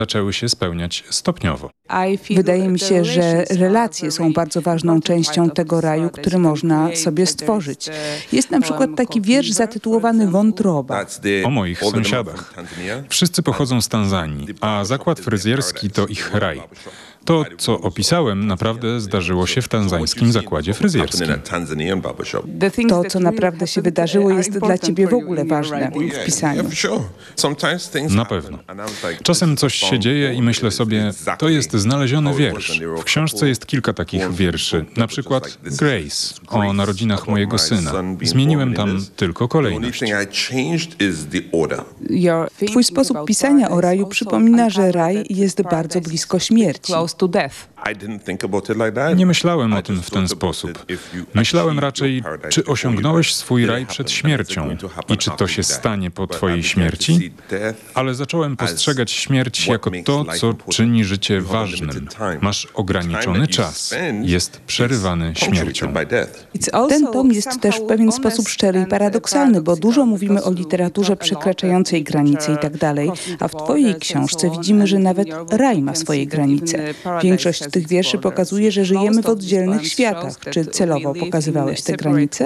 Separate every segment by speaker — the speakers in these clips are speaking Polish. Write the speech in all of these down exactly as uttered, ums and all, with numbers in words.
Speaker 1: zaczęły się spełniać stopniowo.
Speaker 2: Wydaje mi się, że relacje są bardzo ważną częścią tego raju, który można sobie stworzyć. Jest na przykład taki wiersz zatytułowany Wątroba.
Speaker 1: O moich sąsiadach. Wszyscy pochodzą z Tanzanii, a zakład fryzjerski to ich raj. To, co opisałem, naprawdę zdarzyło się w tanzańskim zakładzie fryzjerskim.
Speaker 2: To, co naprawdę się wydarzyło, jest dla ciebie w ogóle ważne w pisaniu.
Speaker 1: Na pewno. Czasem coś się dzieje i myślę sobie, to jest znaleziony wiersz. W książce jest kilka takich wierszy. Na przykład Grace, o narodzinach mojego syna. Zmieniłem tam tylko kolejność.
Speaker 2: Twój sposób pisania o raju przypomina, że raj jest bardzo blisko śmierci.
Speaker 1: Nie myślałem o tym w ten sposób. Myślałem raczej, czy osiągnąłeś swój raj przed śmiercią i czy to się stanie po twojej śmierci? Ale zacząłem postrzegać śmierć jako to, co czyni życie ważnym. Masz ograniczony czas. Jest przerywany śmiercią.
Speaker 2: Ten tom jest też w pewien sposób szczery i paradoksalny, bo dużo mówimy o literaturze przekraczającej granice i tak dalej, a w twojej książce widzimy, że nawet raj ma swoje granice. Większość tych wierszy pokazuje, że żyjemy w oddzielnych światach. Czy celowo pokazywałeś te granice?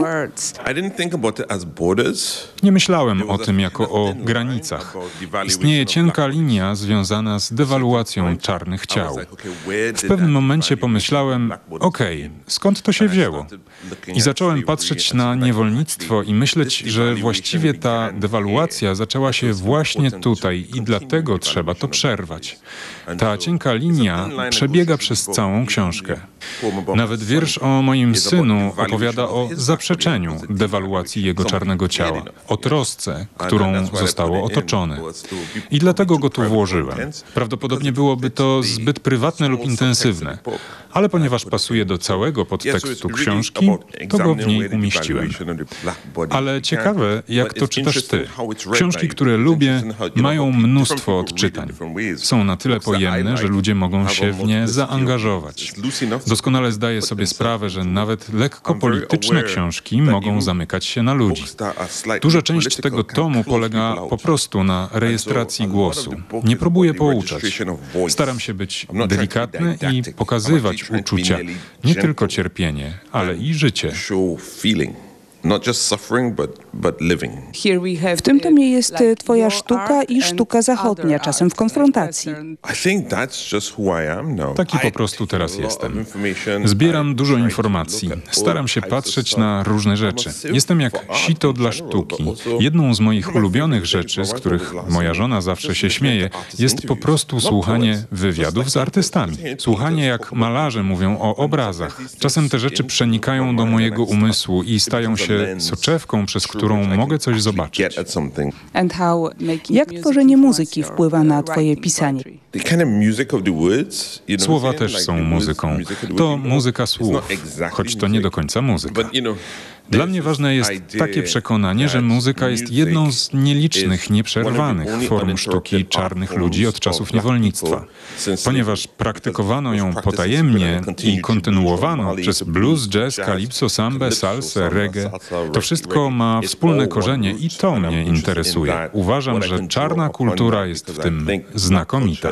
Speaker 1: Nie myślałem o tym jako o granicach. Istnieje cienka linia związana z dewaluacją czarnych ciał. W pewnym momencie pomyślałem, okej, skąd to się wzięło? I zacząłem patrzeć na niewolnictwo i myśleć, że właściwie ta dewaluacja zaczęła się właśnie tutaj i dlatego trzeba to przerwać. Ta cienka linia przebiega przez całą książkę. Nawet wiersz o moim synu opowiada o zaprzeczeniu dewaluacji jego czarnego ciała, o trosce, którą zostało otoczone. I dlatego go tu włożyłem. Prawdopodobnie byłoby to zbyt prywatne lub intensywne, ale ponieważ pasuje do całego podtekstu książki, to go w niej umieściłem. Ale ciekawe, jak to czytasz ty. Książki, które lubię, mają mnóstwo odczytań. Są na tyle pojemne, że ludzie mogą się w nie zaangażować. Doskonale zdaję sobie sprawę, że nawet lekko polityczne książki mogą zamykać się na ludzi. Duża część tego tomu polega po prostu na rejestracji głosu. Nie próbuję pouczać. Staram się być delikatny i pokazywać uczucia, nie tylko cierpienie, ale i życie.
Speaker 2: W tym tomie jest twoja sztuka i sztuka zachodnia, czasem w konfrontacji.
Speaker 1: Taki po prostu teraz jestem. Zbieram dużo informacji. Staram się patrzeć na różne rzeczy. Jestem jak sito dla sztuki. Jedną z moich ulubionych rzeczy, z których moja żona zawsze się śmieje, jest po prostu słuchanie wywiadów z artystami. Słuchanie, jak malarze mówią o obrazach. Czasem te rzeczy przenikają do mojego umysłu i stają się soczewką, przez którą mogę coś zobaczyć.
Speaker 2: Jak tworzenie muzyki wpływa na twoje pisanie?
Speaker 1: Słowa też są muzyką. To muzyka słów, choć to nie do końca muzyka. Dla mnie ważne jest takie przekonanie, że muzyka jest jedną z nielicznych, nieprzerwanych form sztuki czarnych ludzi od czasów niewolnictwa. Ponieważ praktykowano ją potajemnie i kontynuowano przez blues, jazz, calypso, sambę, salsę, reggae, to wszystko ma wspólne korzenie i to mnie interesuje. Uważam, że czarna kultura jest w tym znakomita.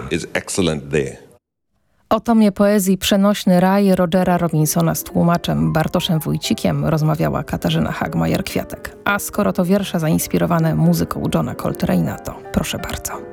Speaker 3: O tomie poezji Przenośny raj Rogera Robinsona z tłumaczem Bartoszem Wójcikiem rozmawiała Katarzyna Hagmajer-Kwiatek. A skoro to wiersze zainspirowane muzyką Johna Coltrane'a, to proszę bardzo.